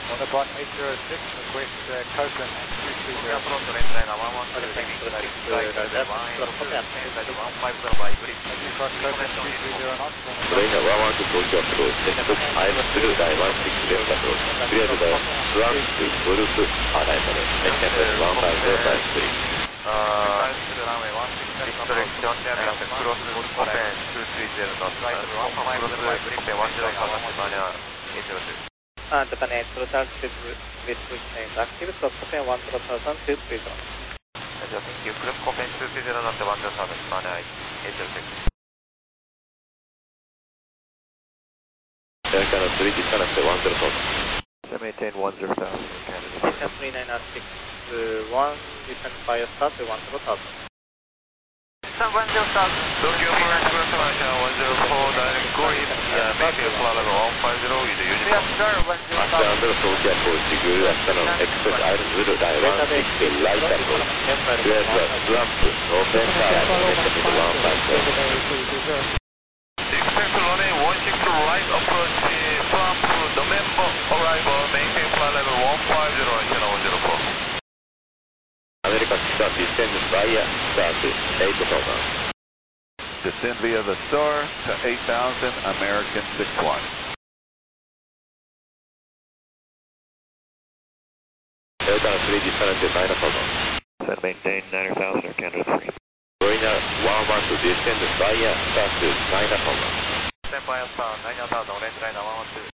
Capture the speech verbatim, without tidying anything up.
On the flight eight zero six, request uh, Copeland two three zero. Approach left line one one two, leaving six right, one eight two, inside one five zero by bridge. Cross Copeland two three zero knots. ブレイナーワンワンツー東京アプローチ、ネクストアイムスルーダイワンシックスレフトアプローチ、クリアルダイスワンツーゴルフアライバル、メッセンジャーワンファイブゼロファイブスリー。 Uh, Direction and cross Copen two three zero knots. Cross Copen one zero thousand Japan eight zero two. Uh, Japan eight zero altitude restriction is active. Cross Copen one zero thousand two three zero. Thank you. Cross Copen two three zero knots one zero thousand Japan eight zero six. American three disconnect one zero thousand. Maintain one zero thousand. American three nine six one, descend fire start one zero thousand. one zero thousand. Tokyo Flight Cross American one zero four, direct going, uh, maintain flight level one five zero with the Uniform. Yes, sir, one zero After thousand. under Tokyo approach, good afternoon, express item zero die one six right approach. Clear to slump, open tower, maintain one five zero. Expect runway one six right approach, slump, November arrival, maintain flight level one five zero, channel one zero four. American start descend via start eight thousand. Descend via the star to eight thousand, American six one. American three disconnect nine thousand. Set maintain nine thousand or Canada three. Mariner one one two descend via start nine thousand. Descend via star nine thousand, range line one one two.